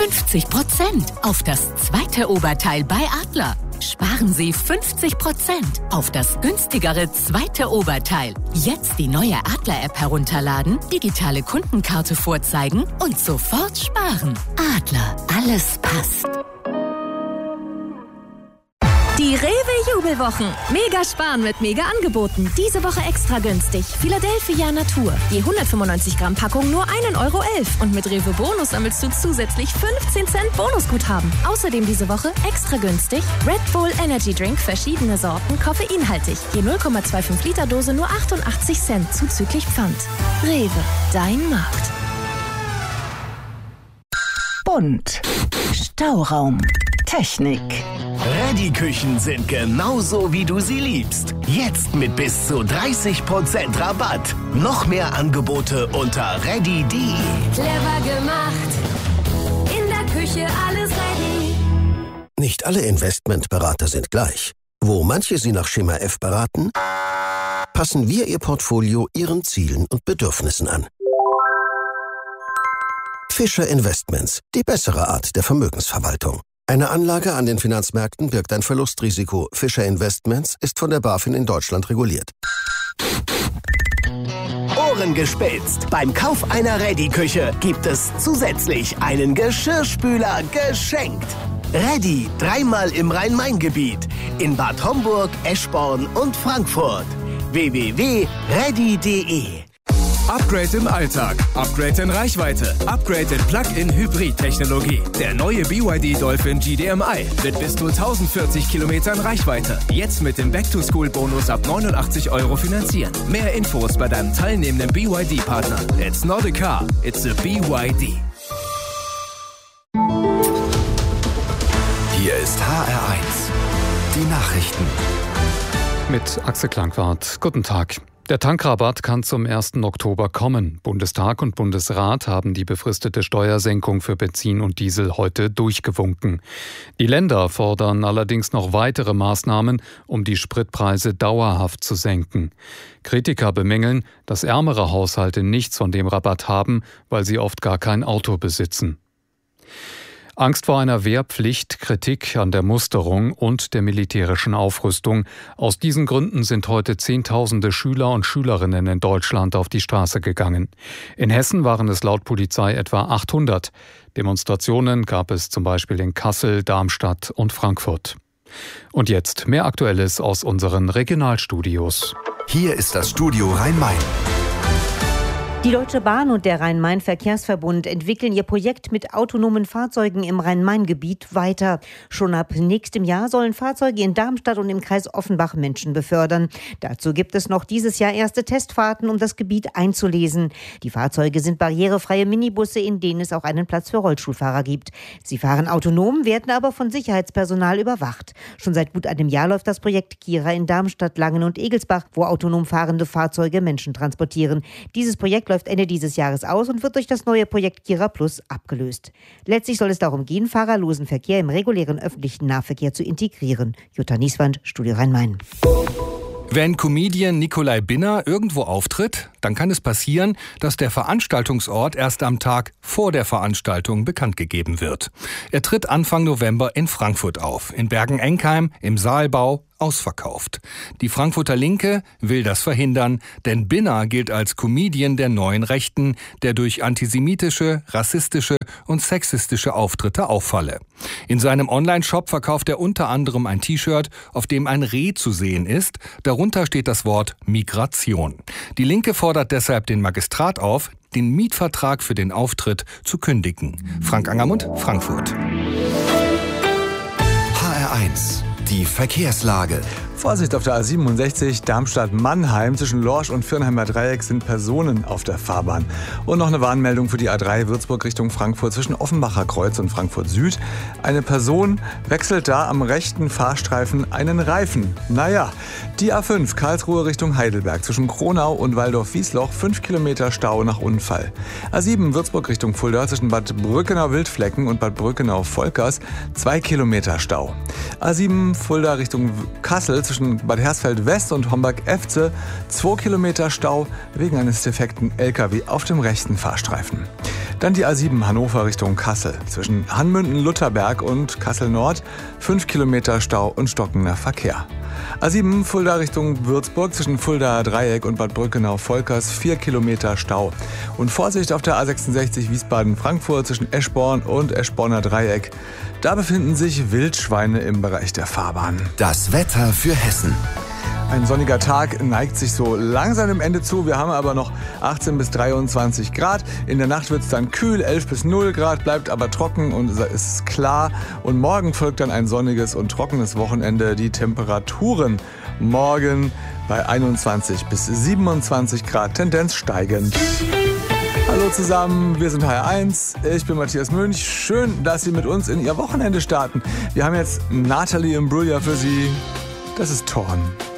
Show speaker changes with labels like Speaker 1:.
Speaker 1: 50% auf das zweite Oberteil bei Adler. Sparen Sie 50% auf das günstigere zweite Oberteil. Jetzt die neue Adler-App herunterladen, digitale Kundenkarte vorzeigen und sofort sparen. Adler, alles passt.
Speaker 2: Die Rewe-Jubelwochen. Mega sparen mit Mega-Angeboten. Diese Woche extra günstig. Philadelphia Natur. Je 195 Gramm Packung nur 1,11 € Und mit Rewe Bonus sammelst du zusätzlich 15 Cent Bonusguthaben. Außerdem diese Woche extra günstig Red Bull Energy Drink, verschiedene Sorten, koffeinhaltig. Je 0,25 Liter Dose nur 88 Cent zuzüglich Pfand. Rewe, dein Markt.
Speaker 3: Bunt. Stauraum. Technik.
Speaker 4: Reddy-Küchen sind genauso, wie du sie liebst. Jetzt mit bis zu 30% Rabatt. Noch mehr Angebote unter reddy.de.
Speaker 2: Clever gemacht. In der Küche alles ready.
Speaker 5: Nicht alle Investmentberater sind gleich. Wo manche Sie nach Schema F beraten, passen wir Ihr Portfolio Ihren Zielen und Bedürfnissen an. Fischer Investments, die bessere Art der Vermögensverwaltung. Eine Anlage an den Finanzmärkten birgt ein Verlustrisiko. Fischer Investments ist von der BaFin in Deutschland reguliert.
Speaker 4: Ohren gespitzt. Beim Kauf einer Reddy-Küche gibt es zusätzlich einen Geschirrspüler geschenkt. Reddy, 3-mal im Rhein-Main-Gebiet. In Bad Homburg, Eschborn und Frankfurt. www.reddy.de.
Speaker 6: Upgrade im Alltag, Upgrade in Reichweite, Upgrade in Plug-in-Hybrid-Technologie. Der neue BYD Dolphin GDMI mit bis zu 1040 Kilometern Reichweite. Jetzt mit dem Back-to-School-Bonus ab 89 € finanzieren. Mehr Infos bei deinem teilnehmenden BYD-Partner. It's not a car, it's a BYD.
Speaker 7: Hier ist HR1, die Nachrichten.
Speaker 8: Mit Axel Klangwart. Guten Tag. Der Tankrabatt kann zum 1. Oktober kommen. Bundestag und Bundesrat haben die befristete Steuersenkung für Benzin und Diesel heute durchgewunken. Die Länder fordern allerdings noch weitere Maßnahmen, um die Spritpreise dauerhaft zu senken. Kritiker bemängeln, dass ärmere Haushalte nichts von dem Rabatt haben, weil sie oft gar kein Auto besitzen. Angst vor einer Wehrpflicht, Kritik an der Musterung und der militärischen Aufrüstung. Aus diesen Gründen sind heute Zehntausende Schüler und Schülerinnen in Deutschland auf die Straße gegangen. In Hessen waren es laut Polizei etwa 800. Demonstrationen gab es zum Beispiel in Kassel, Darmstadt und Frankfurt. Und jetzt mehr Aktuelles aus unseren Regionalstudios.
Speaker 7: Hier ist das Studio Rhein-Main.
Speaker 9: Die Deutsche Bahn und der Rhein-Main-Verkehrsverbund entwickeln ihr Projekt mit autonomen Fahrzeugen im Rhein-Main-Gebiet weiter. Schon ab nächstem Jahr sollen Fahrzeuge in Darmstadt und im Kreis Offenbach Menschen befördern. Dazu gibt es noch dieses Jahr erste Testfahrten, um das Gebiet einzulesen. Die Fahrzeuge sind barrierefreie Minibusse, in denen es auch einen Platz für Rollstuhlfahrer gibt. Sie fahren autonom, werden aber von Sicherheitspersonal überwacht. Schon seit gut einem Jahr läuft das Projekt Kira in Darmstadt, Langen und Egelsbach, wo autonom fahrende Fahrzeuge Menschen transportieren. Dieses Projekt läuft Ende dieses Jahres aus und wird durch das neue Projekt Kira Plus abgelöst. Letztlich soll es darum gehen, fahrerlosen Verkehr im regulären öffentlichen Nahverkehr zu integrieren. Jutta Nieswand, Studio Rhein-Main.
Speaker 10: Wenn Comedian Nikolai Binner irgendwo auftritt, dann kann es passieren, dass der Veranstaltungsort erst am Tag vor der Veranstaltung bekannt gegeben wird. Er tritt Anfang November in Frankfurt auf, in Bergen-Enkheim, im Saalbau, ausverkauft. Die Frankfurter Linke will das verhindern, denn Binner gilt als Comedian der neuen Rechten, der durch antisemitische, rassistische und sexistische Auftritte auffalle. In seinem Online-Shop verkauft er unter anderem ein T-Shirt, auf dem ein Reh zu sehen ist. Darunter steht das Wort Migration. Die Linke fordert deshalb den Magistrat auf, den Mietvertrag für den Auftritt zu kündigen. Frank Angermund, Frankfurt.
Speaker 7: HR1, die Verkehrslage.
Speaker 11: Vorsicht auf der A67 Darmstadt-Mannheim. Zwischen Lorsch und Viernheimer Dreieck sind Personen auf der Fahrbahn. Und noch eine Warnmeldung für die A3 Würzburg Richtung Frankfurt zwischen Offenbacher Kreuz und Frankfurt Süd. Eine Person wechselt da am rechten Fahrstreifen einen Reifen. Naja, die A5 Karlsruhe Richtung Heidelberg zwischen Kronau und Waldorf-Wiesloch 5 Kilometer Stau nach Unfall. A7 Würzburg Richtung Fulda zwischen Bad Brückenau-Wildflecken und Bad Brückenau-Volkers 2 Kilometer Stau. A7 Fulda Richtung Kassel zwischen Bad Hersfeld West und Homberg-Efze 2 Kilometer Stau wegen eines defekten LKW auf dem rechten Fahrstreifen. Dann die A7 Hannover Richtung Kassel. Zwischen Hanmünden-Lutherberg und Kassel-Nord 5 Kilometer Stau und stockender Verkehr. A7 Fulda Richtung Würzburg zwischen Fuldaer Dreieck und Bad Brückenau-Volkers 4 Kilometer Stau. Und Vorsicht auf der A66 Wiesbaden-Frankfurt zwischen Eschborn und Eschborner Dreieck. Da befinden sich Wildschweine im Bereich der Fahrbahn.
Speaker 7: Das Wetter für Hessen.
Speaker 11: Ein sonniger Tag neigt sich so langsam dem Ende zu. Wir haben aber noch 18 bis 23 Grad. In der Nacht wird es dann kühl, 11 bis 0 Grad, bleibt aber trocken und es ist klar. Und morgen folgt dann ein sonniges und trockenes Wochenende. Die Temperaturen morgen bei 21 bis 27 Grad, Tendenz steigend. Hallo zusammen, wir sind HR1, ich bin Matthias Mönch. Schön, dass Sie mit uns in Ihr Wochenende starten. Wir haben jetzt Natalie Imbruglia für Sie. Das ist Torn.